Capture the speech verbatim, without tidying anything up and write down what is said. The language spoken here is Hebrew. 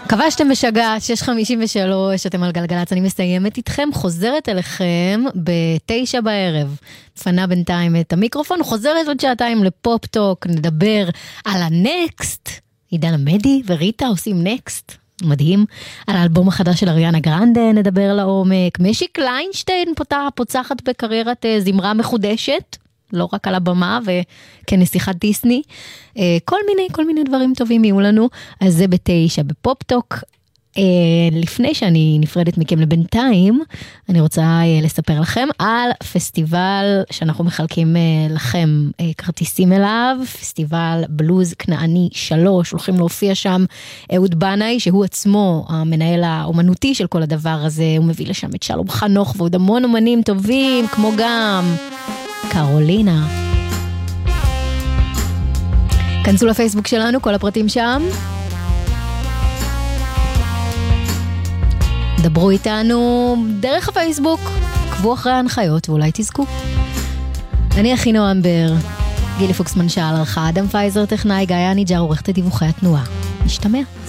כבשתם בשגה, שש חמישים ושלוש, אתם על גלגלץ, אני מסיימת איתכם, חוזרת אליכם בתשע בערב. פנה בינתיים את המיקרופון, חוזרת עוד שעתיים לפופ-טוק, נדבר על הנקסט. עידן עמדי וריטה עושים נקסט, מדהים. על האלבום החדש של אריאנה גרנדה נדבר לעומק. משי קליינשטיין פותח, פוצחת בקריירת זמרה מחודשת. לא רק על הבמה וכנסיכת דיסני, כל מיני, כל מיני דברים טובים יהיו לנו, אז זה בתשע בפופ-טוק. לפני שאני נפרדת מכם לבינתיים, אני רוצה לספר לכם על פסטיבל שאנחנו מחלקים לכם כרטיסים אליו, פסטיבל בלוז כנעני שלוש, הולכים להופיע שם אהוד בנאי, שהוא עצמו המנהל האומנותי של כל הדבר הזה, הוא מביא לשם את שלום חנוך ועוד המון אומנים טובים, כמו גם קרולינה. כנסו לפייסבוק שלנו, כל הפרטים שם. דברו איתנו דרך הפייסבוק, קבו אחרי ההנחיות ואולי תזכו. אני אחינו אמבר, גילי פוקסמן שעל ערכה, אדם פייזר טכנאי, גיא ניג'ר עורכת דיווחי התנועה. נשתמע.